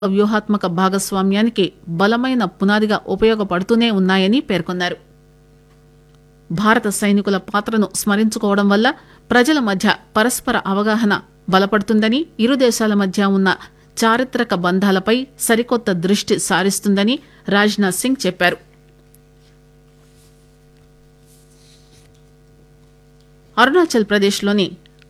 వ్యూహాత్మక భాగస్వామ్యానికి బలమైన పునాదిగా ఉపయోగపడుతూనే ఉన్నాయని పేర్కొన్నారు. భారత సైనికుల పాత్రను స్మరించుకోవడం వల్ల ప్రజల మధ్య పరస్పర అవగాహన బలపడుతుందని, ఇరు దేశాల మధ్య ఉన్న చారిత్రక బంధాలపై సరికొత్త దృష్టి సారిస్తుందని రాజ్నాథ్ సింగ్ చెప్పారు. అరుణాచల్ ప్రదేశ్లోని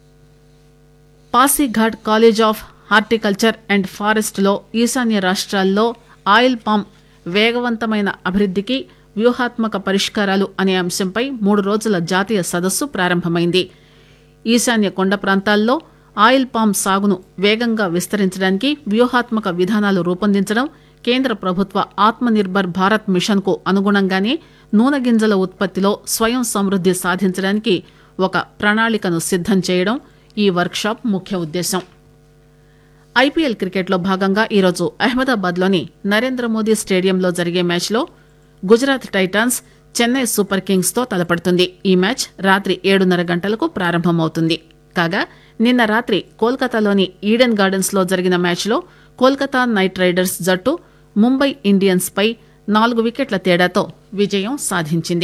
Pasighat college of horticulture and forest లో ఈశాన్య రాష్ట్రాల్లో ఆయిల్ పామ్ వేగవంతమైన అభివృద్ధికి వ్యూహాత్మక పరిష్కారాలు అనే అంశంపై 3 రోజుల జాతీయ సదస్సు ప్రారంభమైంది. ఈశాన్య కొండ ప్రాంతాల్లో ఆయిల్ పామ్ సాగును వేగంగా విస్తరించడానికి వ్యూహాత్మక విధానాలు రూపొందించడం, కేంద్ర ప్రభుత్వ ఆత్మ నిర్భర్ భారత్ మిషన్ కు అనుగుణంగానే నూనె గింజల ఉత్పత్తిలో స్వయం సమృద్ది సాధించడానికి ఒక ప్రణాళికను సిద్దం చేయడం ఈ వర్క్షాప్ ముఖ్య ఉద్దేశం. ఐపీఎల్ క్రికెట్లో భాగంగా ఈరోజు అహ్మదాబాద్లోని నరేంద్ర మోదీ స్టేడియంలో జరిగే మ్యాచ్లో Gujarat Titans Chennai super Kings తో తలపడుతుంది. ఈ మ్యాచ్ రాత్రి 7:30 గంటలకు ప్రారంభమవుతుంది. కాగా నిన్న రాత్రి కోల్కతాలోని ఈడెన్ గార్డెన్స్ లో జరిగిన మ్యాచ్లో కోల్కతా నైట్ రైడర్స్ జట్టు ముంబై ఇండియన్స్ పై 4 వికెట్ల తేడాతో విజయం సాధించింది.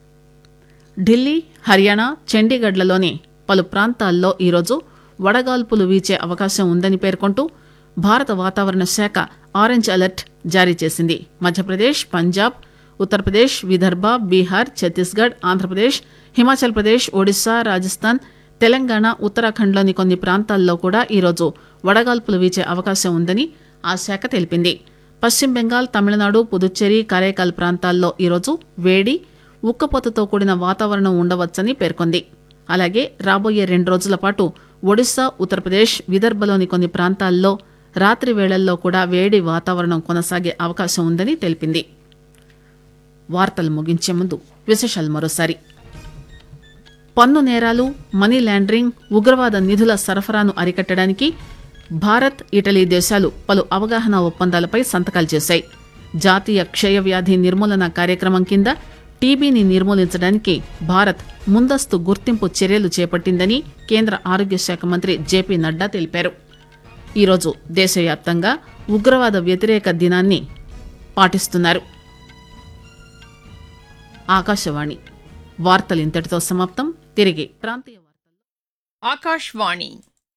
ఢిల్లీ, హర్యానా, చండీగఢ్లలోని పలు ప్రాంతాల్లో ఈరోజు వడగాల్పులు వీచే అవకాశం ఉందని పేర్కొంటూ భారత వాతావరణ శాఖ ఆరెంజ్ అలర్ట్ జారీ చేసింది. మధ్యప్రదేశ్, పంజాబ్, ఉత్తరప్రదేశ్, విదర్భ, బీహార్, ఛత్తీస్గఢ్, ఆంధ్రప్రదేశ్, హిమాచల్ ప్రదేశ్, ఒడిశా, రాజస్థాన్, తెలంగాణ, ఉత్తరాఖండ్లోని కొన్ని ప్రాంతాల్లో కూడా ఈరోజు వడగాల్పులు వీచే అవకాశం ఉందని ఆ శాఖ తెలిపింది. పశ్చిమ బెంగాల్, తమిళనాడు, పుదుచ్చేరి, కరైకాల్ ప్రాంతాల్లో ఈరోజు వేడి, ఉక్కపోతతో కూడిన వాతావరణం ఉండవచ్చని పేర్కొంది. అలాగే రాబోయే 2 రోజుల పాటు ఒడిశా, ఉత్తరప్రదేశ్, విదర్భలోని కొన్ని ప్రాంతాల్లో రాత్రి వేళల్లో కూడా వేడి వాతావరణం కొనసాగే అవకాశం ఉందని తెలిపింది. వార్తలు ముగించే ముందు విశేషాలు మరోసారి. పన్ను నేరాలు, మనీ లాండరింగ్, ఉగ్రవాద నిధుల సరఫరాను అరికట్టడానికి భారత్, ఇటలీ దేశాలు పలు అవగాహన ఒప్పందాలపై సంతకాలు చేశాయి. జాతీయ క్షయవ్యాధి నిర్మూలన కార్యక్రమం కింద టీబీని నిర్మూలించడానికి భారత్ ముందస్తు గుర్తింపు చర్యలు చేపట్టిందని కేంద్ర ఆరోగ్య శాఖ మంత్రి జేపీ నడ్డా తెలిపారు. ఈరోజు దేశవ్యాప్తంగా ఉగ్రవాద వ్యతిరేక దినాన్ని పాటిస్తున్నారు. ఆకాశవాణి వార్తలు ఇంతటితో సమాప్తం. తిరిగి ప్రాంతీయ వార్తలు. ఆకాశవాణి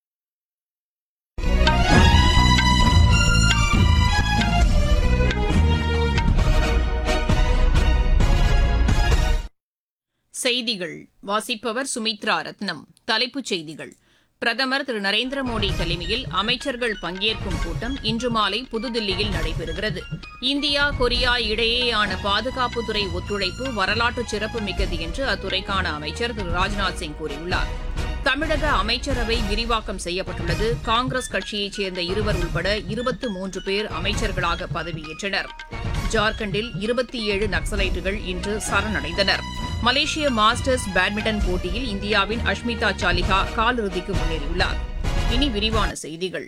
செய்திகள் வாசிப்பவர் சுமித்ரா ரத்னம். தலைப்புச் செய்திகள். பிரதமர் திரு நரேந்திர மோடி தலைமையில் அமைச்சர்கள் பங்கேற்கும் கூட்டம் இன்று மாலை புதுதில்லியில் நடைபெறுகிறது. இந்தியா, கொரியா இடையேயான பாதுகாப்புத்துறை ஒத்துழைப்பு வரலாற்று சிறப்புமிக்கது என்று அத்துறைக்கான அமைச்சர் திரு ராஜ்நாத் சிங் கூறியுள்ளார். தமிழக அமைச்சரவை விரிவாக்கம் செய்யப்பட்டுள்ளது. காங்கிரஸ் கட்சியைச் சேர்ந்த 2 உள்பட 23 பேர் அமைச்சர்களாக பதவியேற்றனர். ஜார்க்கண்டில் 27 நக்சலைட்டுகள் இன்று சரணடைந்தனர். மலேசிய மாஸ்டர்ஸ் பேட்மிண்டன் போட்டியில் இந்தியாவின் அஷ்மிதா சாலிஹா காலிறுதிக்கு முன்னேறியுள்ளார். இனி விரிவான செய்திகள்.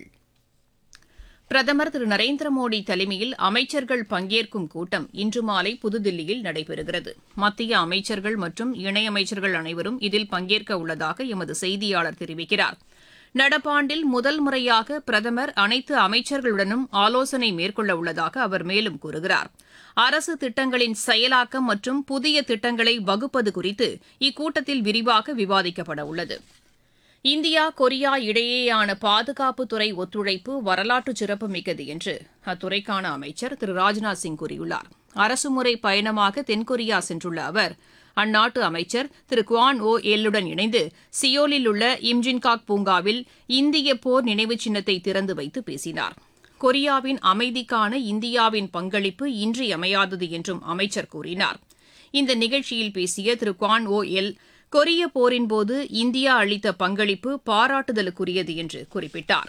பிரதமர் திரு நரேந்திர மோடி தலைமையில் அமைச்சர்கள் பங்கேற்கும் கூட்டம் இன்று மாலை புதுதில்லியில் நடைபெறுகிறது. மத்திய அமைச்சர்கள் மற்றும் இணையமைச்சர்கள் அனைவரும் இதில் பங்கேற்க உள்ளதாக எமது செய்தியாளர் தெரிவிக்கிறார். நடப்பாண்டில் முதல் முறையாக பிரதமர் அனைத்து அமைச்சர்களுடனும் ஆலோசனை மேற்கொள்ள உள்ளதாக அவர் மேலும் கூறுகிறார். அரசு திட்டங்களின் செயலாக்கம் மற்றும் புதிய திட்டங்களை வகுப்பது குறித்து இக்கூட்டத்தில் விரிவாக விவாதிக்கப்பட உள்ளது. இந்தியா, கொரியா இடையேயான பாதுகாப்புத்துறை ஒத்துழைப்பு வரலாற்று சிறப்புமிக்கது என்று அத்துறைக்கான அமைச்சர் திரு ராஜ்நாத் சிங் கூறியுள்ளார். அரசுமுறை பயணமாக தென்கொரியா சென்றுள்ள அவர் அந்நாட்டு அமைச்சர் திரு குவான் ஓ எல்லுடன் இணைந்து சியோலில் உள்ள இம்ஜின்காக் பூங்காவில் இந்திய போர் நினைவு சின்னத்தை திறந்து வைத்து பேசினார். கொரியாவின் அமைதிக்கான இந்தியாவின் பங்களிப்பு இன்றியமையாதது என்றும் அமைச்சர் கூறினார். இந்த நிகழ்ச்சியில் பேசிய திரு குவான் ஓ எல், கொரிய போரின்போது இந்தியா அளித்த பங்களிப்பு பாராட்டுதலுக்குரியது என்று குறிப்பிட்டார்.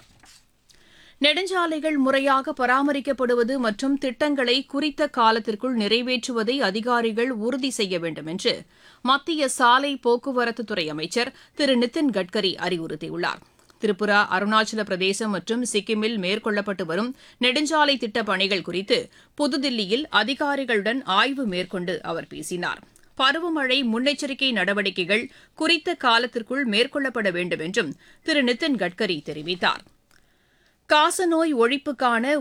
நெடுஞ்சாலைகள் முறையாக பராமரிக்கப்படுவது மற்றும் திட்டங்களை குறித்த காலத்திற்குள் நிறைவேற்றுவதை அதிகாரிகள் உறுதி செய்ய வேண்டும் என்று மத்திய சாலை போக்குவரத்துத்துறை அமைச்சர் திரு நிதின் கட்கரி அறிவுறுத்தியுள்ளார். திரிபுரா, அருணாச்சல பிரதேசம் மற்றும் சிக்கிமில் மேற்கொள்ளப்பட்டு வரும் நெடுஞ்சாலை திட்டப் பணிகள் குறித்து புதுதில்லியில் அதிகாரிகளுடன் ஆய்வு மேற்கொண்டு அவர் பேசினார். பருவமழை முன்னெச்சரிக்கை நடவடிக்கைகள் குறித்த காலத்திற்குள் மேற்கொள்ளப்பட வேண்டும் என்றும் திரு நிதின் கட்கரி தெரிவித்தார். காசநோய் ஒழிப்புக்கான